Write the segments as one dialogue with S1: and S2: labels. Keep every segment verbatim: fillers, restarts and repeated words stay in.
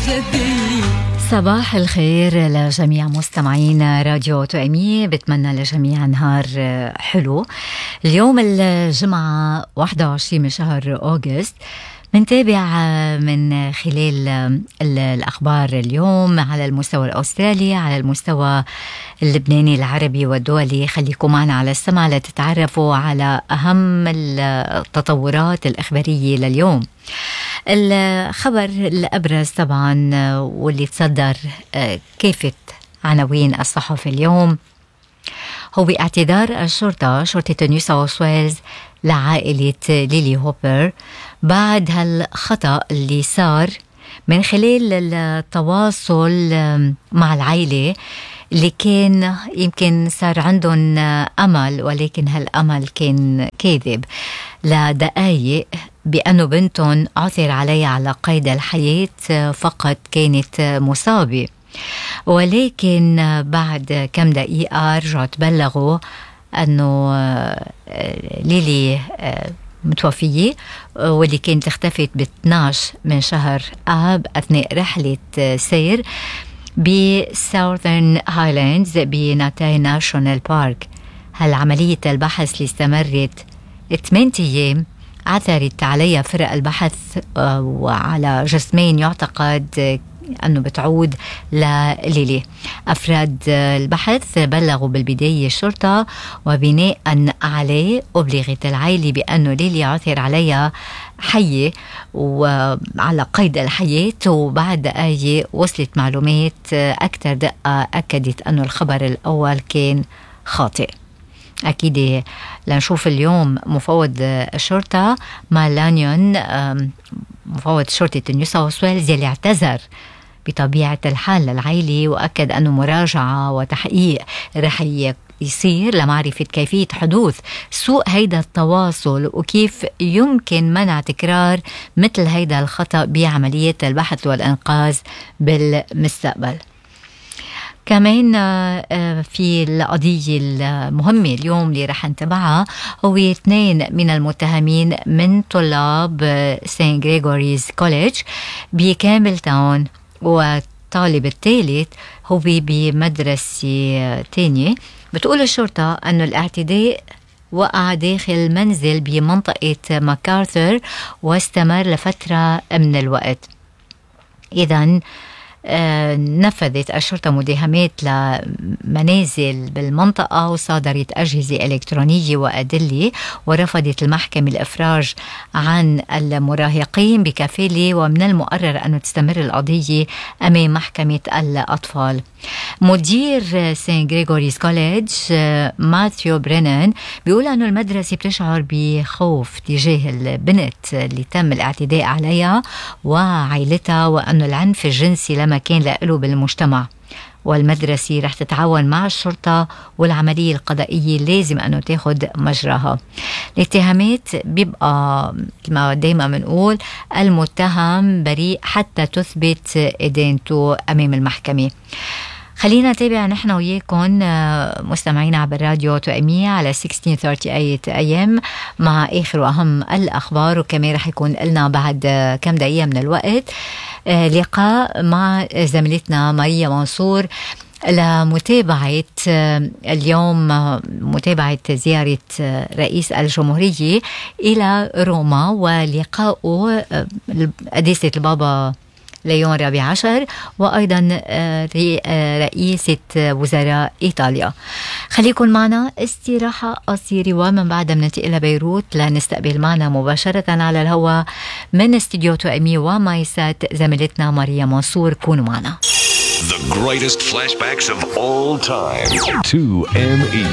S1: صباح الخير لجميع مستمعين راديو توأمية. بتمنى لجميع نهار حلو. اليوم الجمعة واحد وعشرين من شهر أغسطس. منتابع من خلال الأخبار اليوم على المستوى الأسترالي، على المستوى اللبناني العربي والدولي. خليكم معنا على السمع لتتعرفوا على أهم التطورات الإخبارية لليوم. الخبر الأبرز طبعا واللي تصدر كافة عناوين الصحف اليوم هو اعتذار الشرطة شرطة نيو ساوث ويلز لعائلة ليلي هوبر بعد هالخطأ اللي صار من خلال التواصل مع العائلة اللي كان يمكن صار عندهم أمل، ولكن هالأمل كان كاذب لدقايق بأنه بنتهم عثر عليها على قيد الحياة، فقط كانت مصابة. ولكن بعد كم دقيقة رجعوا تبلغوا أنه ليلي متوفية، واللي كانت اختفت ب اثناشر من شهر آب أثناء رحلة سير بساوثرن هايلاندز بناتاي ناشونال بارك. هالعملية البحث اللي استمرت ثمانية أيام عثرت عليها فرق البحث وعلى جسمين يعتقد أنه بتعود لليلي. أفراد البحث بلغوا بالبداية الشرطة، وبناء عليه أبلغت العائلة بأنه ليلي عثر عليها حية وعلى قيد الحياة. وبعد دقايق وصلت معلومات أكثر دقة أكدت أنه الخبر الأول كان خاطئ. أكيد لنشوف اليوم مفوض الشرطة مالانيون، مفوض شرطة نيو ساوث ويلز، يلي اعتذر بطبيعة الحال للعائلة، وأكد أنه مراجعة وتحقيق رح يصير لمعرفة كيفية حدوث سوء هيدا التواصل وكيف يمكن منع تكرار مثل هيدا الخطأ بعمليات البحث والإنقاذ بالمستقبل. كمان في القضية المهمة اليوم اللي رح نتابعها هو اثنين من المتهمين من طلاب سانت غريغوريز كوليدج بكامل تاون، والطالب الثالث هو بمدرسة تانية. بتقول الشرطة أنه الاعتداء وقع داخل منزل بمنطقة ماكارثر واستمر لفترة من الوقت. إذن آه نفذت الشرطة مداهمات لمنازل بالمنطقة وصادرت أجهزة إلكترونية وأدلة، ورفضت المحكمة الإفراج عن المراهقين بكفالة، ومن المقرر أن تستمر القضية أمام محكمة الأطفال. مدير سانت غريغوريز كوليدج ماثيو برينان بيقول أنه المدرسة بتشعر بخوف تجاه البنت اللي تم الاعتداء عليها وعائلتها، وأنه العنف الجنسي لما كان له بالمجتمع، والمدرسة رح تتعاون مع الشرطة والعملية القضائية لازم أنه تاخد مجراها. الاتهامات بيبقى ما دايما منقول المتهم بريء حتى تثبت إدانته أمام المحكمة. خلينا نتابع نحن وياكم مستمعين عبر راديو توأمية على ستة عشر ثلاثين إيه إم مع آخر وأهم الأخبار، وكمان رح يكون لنا بعد كم دقيقة من الوقت لقاء مع زميلتنا ماريا منصور لمتابعة اليوم متابعة زيارة رئيس الجمهورية إلى روما ولقاءه قداسة البابا ليون الرابع عشر، وأيضا رئيسة وزراء إيطاليا. خليكن معنا استراحة قصيرة ومن بعدها بننتقل لبيروت لنستقبل معنا مباشرة على الهواء من استديو توأمية ومايسات زميلتنا ماريا منصور. كونوا معنا.
S2: The greatest flashbacks of all time. تو إم إي.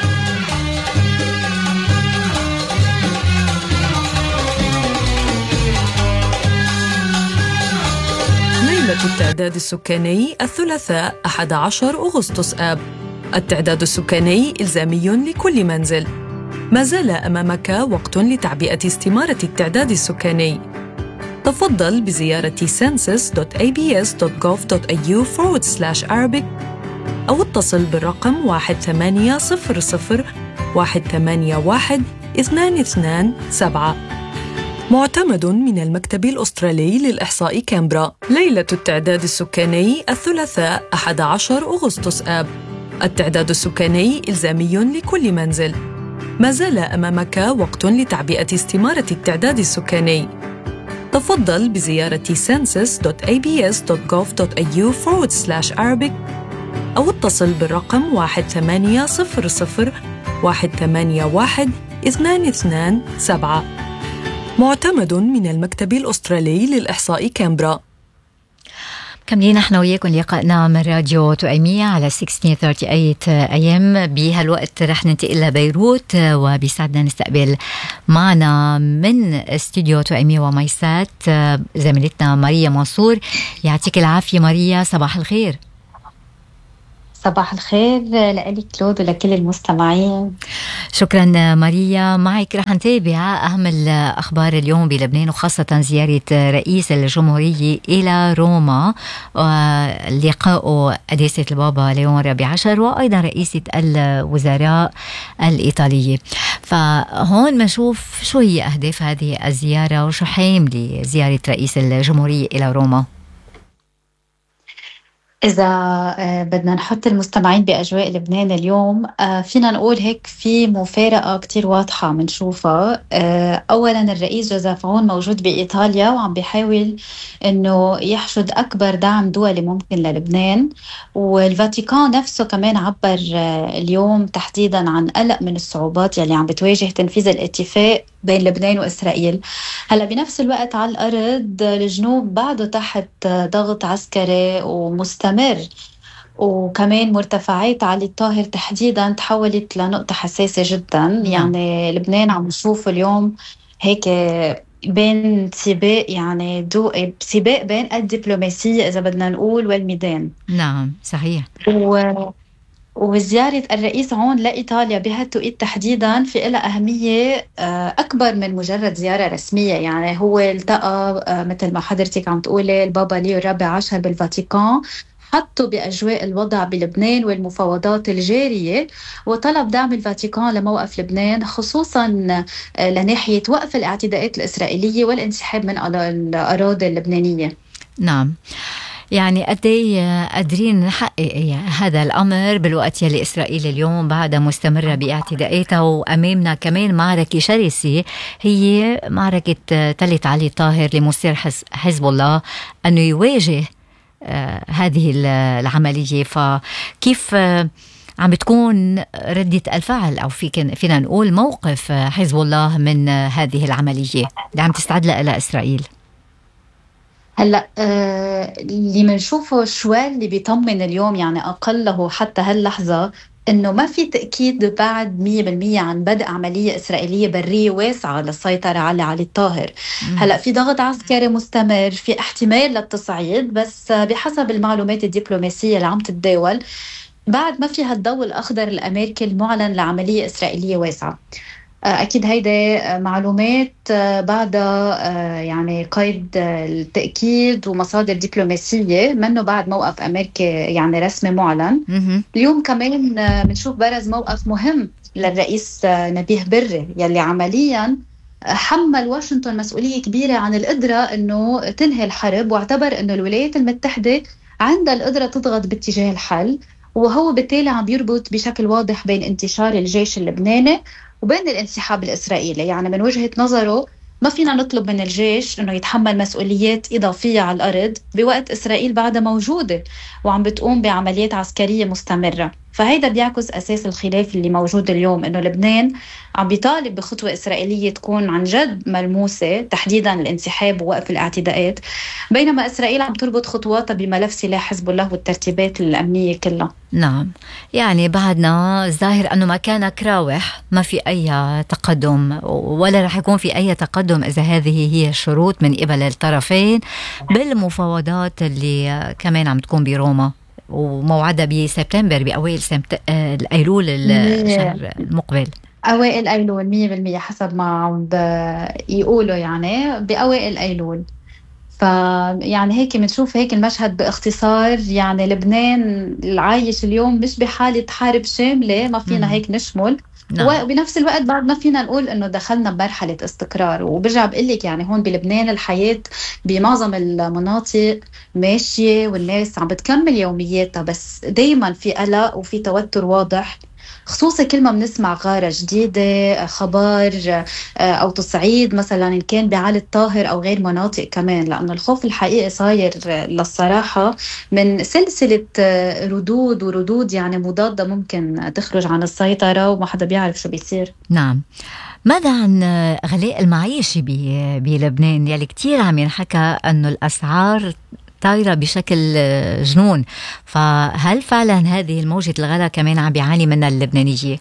S3: ليلة التعداد السكاني الثلاثاء أحد عشر أغسطس آب. التعداد السكاني إلزامي لكل منزل. ما زال أمامك وقت لتعبئة استمارة التعداد السكاني. تفضل بزيارة census دوت إيه بي إس دوت جوف دوت إيه يو forward slash Arabic أو اتصل بالرقم واحد ثمانية صفر صفر واحد ثمانية واحد اثنان اثنان سبعة. معتمد من المكتب الأسترالي للإحصاء كامبرا. ليلة التعداد السكاني الثلاثاء أحد عشر أغسطس آب. التعداد السكاني إلزامي لكل منزل. ما زال أمامك وقت لتعبئة استمارة التعداد السكاني. تفضل بزيارة census دوت a b s دوت gov دوت a u forward slash arabic أو اتصل بالرقم واحد ثمانية صفر صفر واحد ثمانية واحد اثنان اثنان سبعة. معتمد من المكتب الأسترالي للإحصاء كامبرا.
S1: كملين نحن وياكم لقائنا من راديو تؤيمية على ستة عشر ثلاثين وثمانين أيام. بهالوقت رح ننتقل لبيروت وبيسعدنا نستقبل معنا من استوديو تؤيمية وميسات زميلتنا ماريا منصور. يعطيك العافية ماريا، صباح الخير.
S4: صباح الخير لك كلود ولكل المستمعين.
S1: شكرا ماريا. معك رح نتابع أهم الأخبار اليوم بلبنان، وخاصة زيارة رئيس الجمهورية إلى روما ولقاء قداسة البابا ليون الرابع عشر وأيضا رئيسة الوزراء الإيطالية. فهون بنشوف شو هي أهداف هذه الزيارة وشو حامل زيارة رئيس الجمهورية إلى روما.
S4: إذا بدنا نحط المستمعين بأجواء لبنان اليوم، فينا نقول هيك في مفارقة كتير واضحة منشوفها. أولا الرئيس جوزيف عون موجود بإيطاليا وعم بيحاول أنه يحشد أكبر دعم دولي ممكن للبنان، والفاتيكان نفسه كمان عبر اليوم تحديدا عن قلق من الصعوبات يلي عم بتواجه تنفيذ الاتفاق بين لبنان وإسرائيل. هلا بنفس الوقت على الأرض الجنوب بعده تحت ضغط عسكري ومستمر، وكمان مرتفعات علي الطاهر تحديدا تحولت لنقطة حساسة جدا. يعني لبنان عم نشوف اليوم هيك بين سباق، يعني دو سباق بين الدبلوماسية إذا بدنا نقول والميدان.
S1: نعم صحيح.
S4: و وزيارة الرئيس عون لإيطاليا بهالتوقيت تحديداً في لها أهمية أكبر من مجرد زيارة رسمية. يعني هو التقى مثل ما حضرتك عم تقولي البابا ليو الرابع عشر بالفاتيكان، حطوا بأجواء الوضع بلبنان والمفاوضات الجارية، وطلب دعم الفاتيكان لموقف لبنان خصوصاً لناحية وقف الاعتداءات الإسرائيلية والانسحاب من الأراضي اللبنانية.
S1: نعم، يعني قد ايه قادرين نحقق هذا الامر بالوقت يلي اسرائيل اليوم بعدها مستمره باعتداءاتها، وامامنا كمان معركه شرسه هي معركه تلت علي الطاهر لمصير حزب الله انه يواجه آه هذه العمليه. فكيف آه عم بتكون ردة الفعل أو في فينا نقول موقف حزب الله من آه هذه العمليه اللي عم تستعد لها إسرائيل؟
S4: هلا آه اللي منشوفه شوي اللي بيطمن اليوم، يعني أقله حتى هاللحظة، إنه ما في تأكيد بعد مية بالمية عن بدء عملية إسرائيلية برية واسعة للسيطرة على علي الطاهر. هلا في ضغط عسكري مستمر، في احتمال للتصعيد، بس بحسب المعلومات الدبلوماسية اللي عم تتداول بعد ما في هالضوء الأخضر الأمريكي المعلن لعملية إسرائيلية واسعة. أكيد هيدا معلومات بعدها يعني قيد التأكيد ومصادر دبلوماسية منه بعد موقف أمريكي يعني رسمي معلن. اليوم كمان بنشوف برز موقف مهم للرئيس نبيه بري يلي عمليا حمل واشنطن مسؤولية كبيرة عن القدرة أنه تنهي الحرب، واعتبر أنه الولايات المتحدة عندها القدرة تضغط باتجاه الحل، وهو بالتالي عم يربط بشكل واضح بين انتشار الجيش اللبناني وبين الانسحاب الإسرائيلي. يعني من وجهة نظره ما فينا نطلب من الجيش أنه يتحمل مسؤوليات إضافية على الأرض بوقت إسرائيل بعدها موجودة وعم بتقوم بعمليات عسكرية مستمرة. فهيدا بيعكس أساس الخلاف اللي موجود اليوم، أنه لبنان عم بيطالب بخطوة إسرائيلية تكون عن جد ملموسة، تحديدا الانسحاب ووقف الاعتداءات، بينما إسرائيل عم تربط خطواتها بملف سلاح حزب الله والترتيبات الأمنية كلها.
S1: نعم، يعني بعدنا الظاهر أنه مكانك راوح، ما في أي تقدم ولا رح يكون في أي تقدم إذا هذه هي الشروط من قبل الطرفين بالمفاوضات اللي كمان عم تكون بروما وموعدة بسبتمبر، بأوائل سبت... الأيلول الشهر المقبل،
S4: أوائل أيلول مية بالمية حسب ما عم يقولوا، يعني بأوائل أيلول. فيعني هيك بنشوف هيك المشهد باختصار. يعني لبنان العايش اليوم مش بحالة حرب شاملة، ما فينا هيك نشمل،
S1: نعم.
S4: وبنفس الوقت بعد ما فينا نقول انه دخلنا بمرحله استقرار. وبرجع بقول لك يعني هون بلبنان الحياه بمعظم المناطق ماشيه والناس عم بتكمل يومياتها، بس دايما في قلق وفي توتر واضح، خصوصا كل ما بنسمع غارة جديدة، خبر أو تصعيد مثلا إن كان بعالي الطاهر أو غير مناطق كمان، لأن الخوف الحقيقي صاير للصراحة من سلسلة ردود وردود يعني مضادة ممكن تخرج عن السيطرة وما حدا بيعرف شو بيصير.
S1: نعم. ماذا عن غلاء المعيشي بلبنان يلي كتير عم ينحكى أنه الأسعار طايرة بشكل جنون، فهل فعلا هذه الموجة الغلاء كمان عم بيعاني منها اللبنانية؟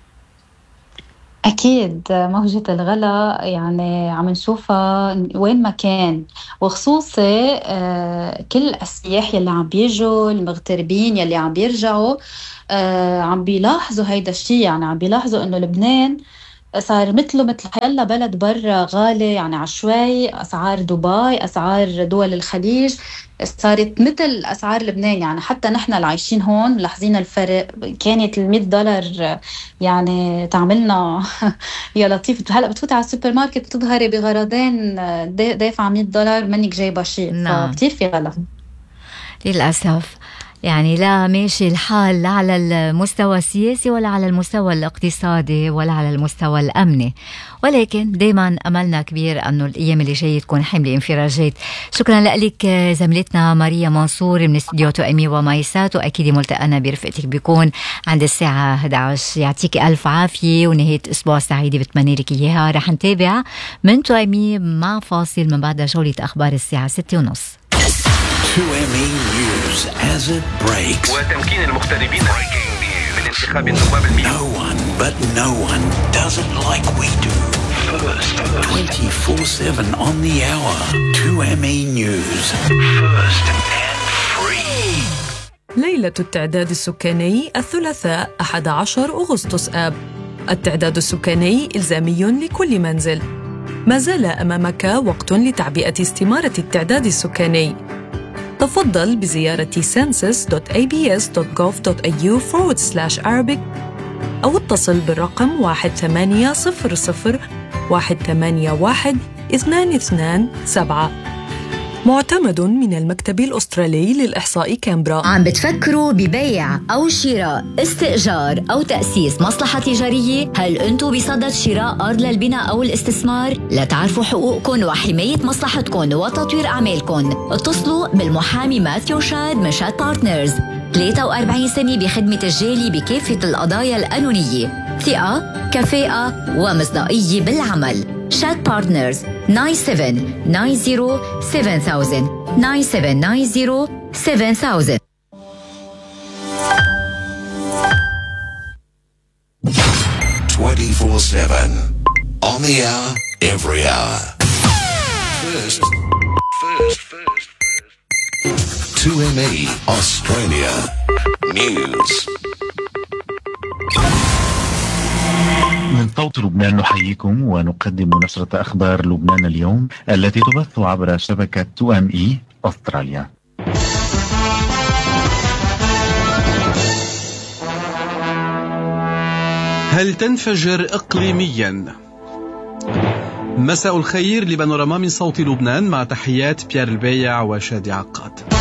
S4: أكيد موجة الغلاء يعني عم نشوفها وين ما كان، وخصوصي كل السياح يلي عم بيجوا، المغتربين يلي عم بيرجعوا عم بيلاحظوا هيدا الشيء، يعني عم بيلاحظوا إنه لبنان صار مثله مثل حيلا بلد برا غالي، يعني عشوائي. أسعار دبي، أسعار دول الخليج صارت مثل أسعار لبنان، يعني حتى نحن العايشين هون ملاحظين الفرق. كانت المية دولار يعني تعملنا يا لطيف، هلأ بتفوت على السوبر ماركت بتظهري بغرضين دافعة مية دولار منك جايبة شيء.
S1: نعم.
S4: فكتير في غلا
S1: للأسف. يعني لا ماشي الحال لا على المستوى السياسي ولا على المستوى الاقتصادي ولا على المستوى الأمني، ولكن دايما أملنا كبير أنه الأيام اللي جاية تكون حملة انفراجات. شكرا لك زميلتنا ماريا منصور من استديو تو أمي ومايسات، وأكيد ملتقانا برفقتك بيكون عند الساعة إحدى عشر. يعطيك ألف عافية ونهاية أسبوع سعيدة بتمنى لك إياها. رح نتابع من تو أمي مع فاصل، من بعد جولة أخبار الساعة ستة ونص.
S2: تو أمي News as it breaks.
S5: وتمكين المغتربين من انتخاب النواب المئة.
S2: No one but no one does it like we do. First, twenty-four seven on the hour. تو أمي News. First and free.
S3: ليلة التعداد السكاني الثلاثاء أحد عشر أغسطس آب. التعداد السكاني إلزامي لكل منزل. ما زال أمامك وقت لتعبئة استمارة التعداد السكاني. تفضل بزيارة census دوت إيه بي إس دوت جوف دوت إيه يو forward slash Arabic أو اتصل بالرقم واحد ثمانية صفر صفر واحد ثمانية واحد اثنان اثنان سبعة. معتمد من المكتب الأسترالي للإحصاء كامبرا.
S1: عم بتفكروا ببيع أو شراء، استئجار أو تأسيس مصلحة تجارية؟ هل أنتوا بصدد شراء أرض للبناء أو الاستثمار؟ لتعرفوا حقوقكم وحماية مصلحتكم وتطوير أعمالكم، اتصلوا بالمحامي ماثيو شاد من شاد بارتنرز، ثلاثة وأربعين سنة بخدمة الجالي بكافة القضايا القانونية، ثقة، كفاءة ومصداقية بالعمل. شاد بارتنرز nine seven nine zero seven thousand nine seven nine zero seven thousand.
S2: twenty-four seven on the hour, every hour. First, first, first, first. two M E Australia News.
S6: من صوت لبنان نحييكم ونقدم نشرة أخبار لبنان اليوم التي تبث عبر شبكة تو أم إي أستراليا.
S7: هل تنفجر إقليميا؟ مساء الخير، لبانوراما من صوت لبنان مع تحيات بيير البيع وشادي عقاد.